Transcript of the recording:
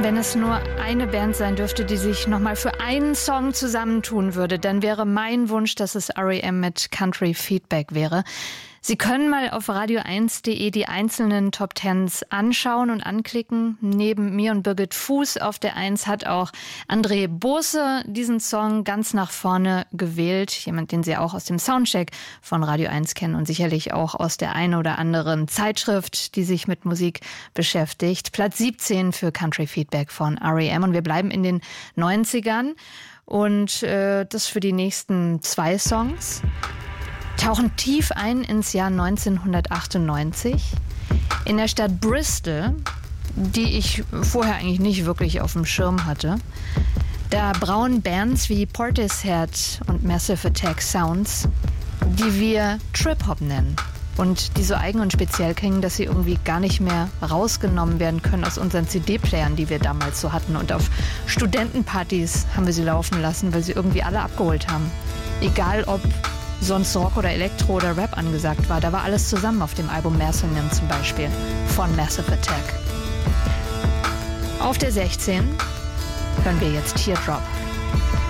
Wenn es nur eine Band sein dürfte, die sich nochmal für einen Song zusammentun würde, dann wäre mein Wunsch, dass es R.E.M. mit Country Feedback wäre. Sie können mal auf radio1.de die einzelnen Top Tens anschauen und anklicken. Neben mir und Birgit Fuß auf der 1 hat auch André Bose diesen Song ganz nach vorne gewählt. Jemand, den Sie auch aus dem Soundcheck von Radio 1 kennen und sicherlich auch aus der einen oder anderen Zeitschrift, die sich mit Musik beschäftigt. Platz 17 für Country Feedback von R.E.M. Und wir bleiben in den 90ern. Und das für die nächsten 2 Songs. Tauchen tief ein ins Jahr 1998 in der Stadt Bristol, die ich vorher eigentlich nicht wirklich auf dem Schirm hatte. Da brauen Bands wie Portishead und Massive Attack Sounds, die wir Trip-Hop nennen und die so eigen und speziell klingen, dass sie irgendwie gar nicht mehr rausgenommen werden können aus unseren CD-Playern, die wir damals so hatten. Und auf Studentenpartys haben wir sie laufen lassen, weil sie irgendwie alle abgeholt haben. Egal ob sonst Rock oder Elektro oder Rap angesagt war. Da war alles zusammen auf dem Album Mercenary zum Beispiel von Massive Attack. Auf der 16 hören wir jetzt Teardrop.